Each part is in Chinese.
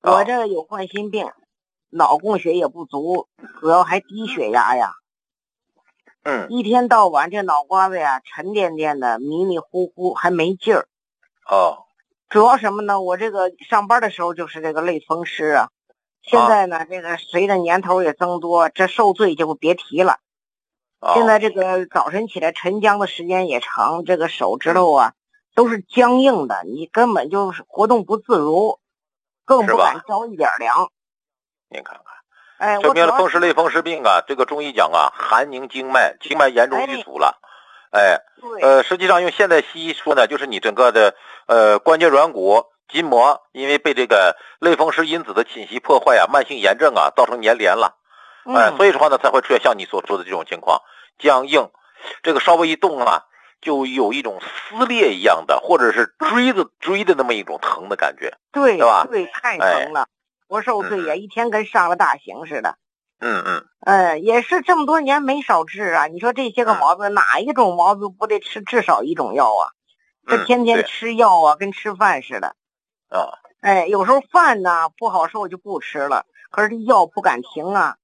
我这有冠心病，脑供血也不足，主要还低血压呀。一天到晚这脑瓜子呀沉甸甸的，迷迷糊糊，还没劲儿。主要什么呢？我这个上班的时候就是这个类风湿啊。现在呢，这个随着年头也增多，这受罪就别提了。现在这个早晨起来晨僵的时间也长，这个手指头啊都是僵硬的，你根本就是活动不自如，更不敢着一点凉。 您看看，这名风湿类风湿病啊，这个中医讲啊，寒凝经脉，经脉严重淤阻了。实际上用现代西医说呢，就是你整个的关节软骨、筋膜，因为被这个类风湿因子的侵袭破坏啊，慢性炎症啊，造成粘连了。所以说呢，才会出现像你所说的这种情况，僵硬，这个稍微一动啊，就有一种撕裂一样的，或者是追的那么一种疼的感觉， 对吧？ 对，太疼了。我受罪也一天跟上了大刑似的。也是这么多年没少治啊。你说这些个毛病，哪一种毛病不得吃至少一种药啊？这天天吃药啊，跟吃饭似的。有时候饭呢不好受就不吃了，可是这药不敢停啊。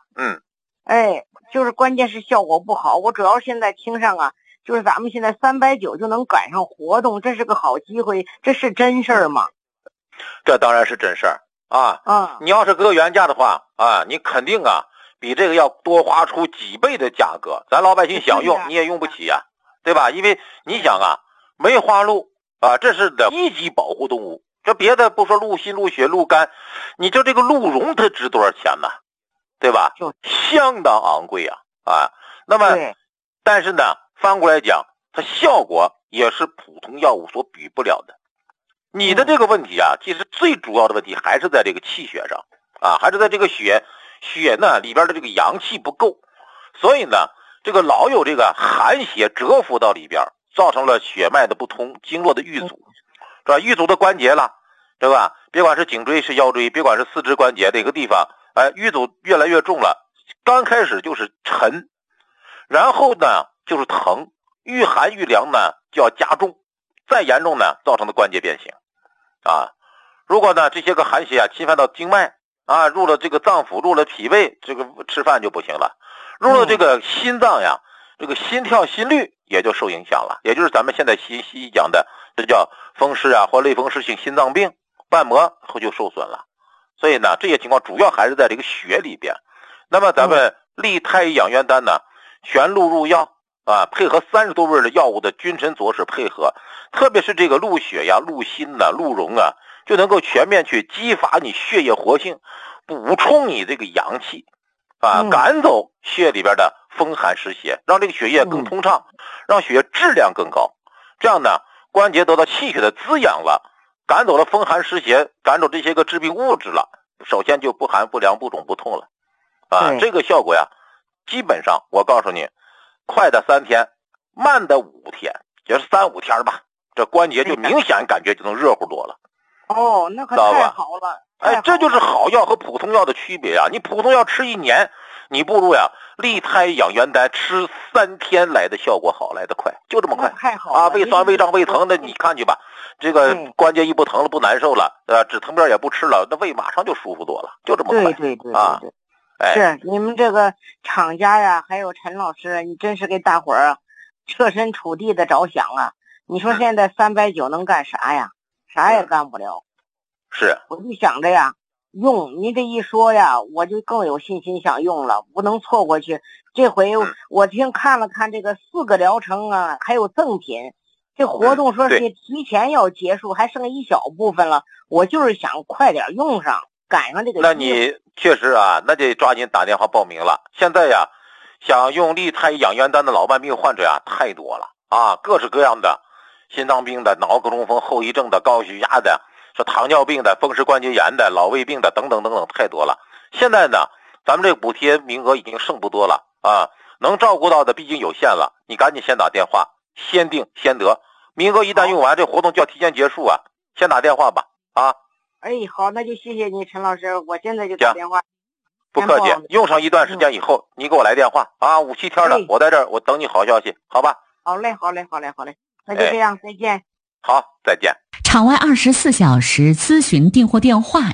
就是关键是效果不好。我主要现在听上啊，就是咱们现在390就能赶上活动，这是个好机会，这是真事儿吗？ 这当然是真事儿啊。你要是搁原价的话啊，你肯定啊比这个要多花出几倍的价格，咱老百姓想用你也用不起呀，对吧？因为你想啊，梅花鹿啊，这是的一级保护动物，这别的不说，鹿心、鹿血、鹿肝，你就这个鹿茸它值多少钱呢？对吧？相当昂贵啊。那么但是呢，翻过来讲，它效果也是普通药物所比不了的。你的这个问题啊，其实最主要的问题还是在这个气血上啊，还是在这个血呢里边的这个阳气不够，所以呢，这个老有这个寒邪蛰伏到里边，造成了血脉的不通，经络的淤阻，是吧？淤阻的关节了，对吧？别管是颈椎是腰椎，别管是四肢关节哪个地方，淤阻越来越重了。刚开始就是沉，然后呢就是疼，遇寒遇凉呢就要加重，再严重呢造成的关节变形啊。如果呢这些个寒邪啊侵犯到经脉啊，入了这个脏腑，入了脾胃，这个吃饭就不行了。入了这个心脏呀，这个心跳心率也就受影响了，也就是咱们现在西医讲的这叫风湿啊或类风湿性心脏病，瓣膜就受损了。所以呢这些情况主要还是在这个血里边。那么咱们利太乙养元丹呢，全鹿入药啊，配合30多味的药物的君臣佐使配合，特别是这个鹿血呀、鹿心呐、鹿茸啊，就能够全面去激发你血液活性，补充你这个阳气啊，赶走血里边的风寒湿邪，让这个血液更通畅，让血液质量更高。这样呢，关节得到气血的滋养了，赶走了风寒湿邪，赶走这些个致病物质了，首先就不寒不凉不肿不痛了啊。这个效果呀，基本上我告诉你，快的3天，慢的5天，也是3-5天吧，这关节就明显感觉就能热乎多了。 那可太好了。 这就是好药和普通药的区别啊！你普通药吃1年，你不如呀利太乙养元丹吃3天来的效果好，来得快，就这么快。 太好了啊！胃酸、胃胀、胃疼的，你看去吧，这个关节一不疼了，不难受了，止疼片也不吃了，那胃马上就舒服多了，就这么快。 对是你们这个厂家呀，还有陈老师，你真是给大伙儿设身处地的着想啊！你说现在390能干啥呀？啥也干不了。 是， 我就想着呀，用你这一说呀，我就更有信心想用了，不能错过去。这回我看了看这个4个疗程啊，还有赠品，这活动说是提前要结束，还剩一小部分了。我就是想快点用上，赶上这个。 那你确实啊，那得抓紧打电话报名了。现在呀，想用利太乙养元丹的老慢病患者呀太多了啊，各式各样的，心脏病的、脑梗中风后遗症的、高血压的。说糖尿病的、风湿关节炎的、老胃病的等等等等太多了。现在呢，咱们这个补贴名额已经剩不多了啊，能照顾到的毕竟有限了。你赶紧先打电话，先定先得，名额一旦用完，这活动就要提前结束啊。先打电话吧啊。 好，那就谢谢你，陈老师，我现在就打电话。 不客气，用上一段时间以后，你给我来电话啊，5-7天的，我在这儿，我等你好消息，好吧？ 好嘞，那就这样，再见。 好，再见。 场外24小时咨询订货电话